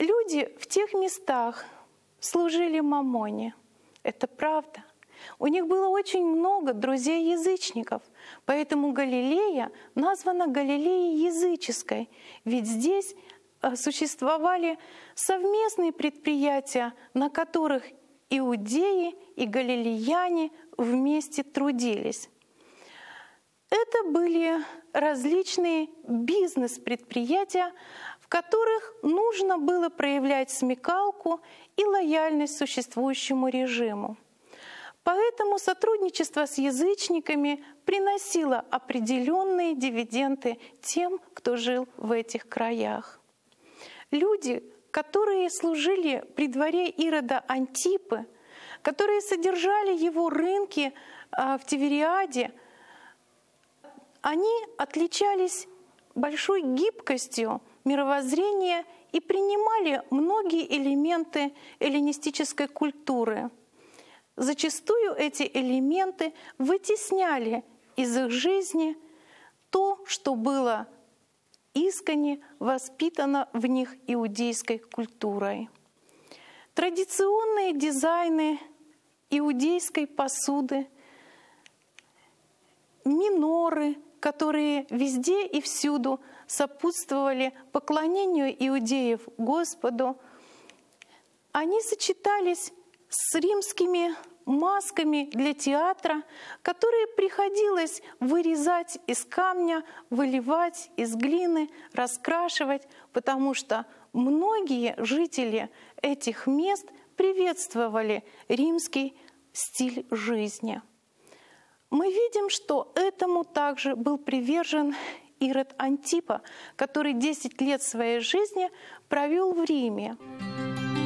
Люди в тех местах служили Мамоне. Это правда. У них было очень много друзей-язычников, поэтому Галилея названа Галилеей языческой, ведь здесь существовали совместные предприятия, на которых иудеи и галилеяне вместе трудились. Это были различные бизнес-предприятия, в которых нужно было проявлять смекалку и лояльность существующему режиму. Поэтому сотрудничество с язычниками приносило определенные дивиденды тем, кто жил в этих краях. Люди, которые служили при дворе Ирода Антипы, которые содержали его рынки в Тивериаде, они отличались большой гибкостью мировоззрения и принимали многие элементы эллинистической культуры. Зачастую эти элементы вытесняли из их жизни то, что было искренне воспитано в них иудейской культурой. Традиционные дизайны иудейской посуды, миноры, которые везде и всюду сопутствовали поклонению иудеев Господу, они сочетались с римскими масками для театра, которые приходилось вырезать из камня, выливать из глины, раскрашивать, потому что многие жители этих мест приветствовали римский стиль жизни. Мы видим, что этому также был привержен Ирод Антипа, который 10 лет своей жизни провел в Риме.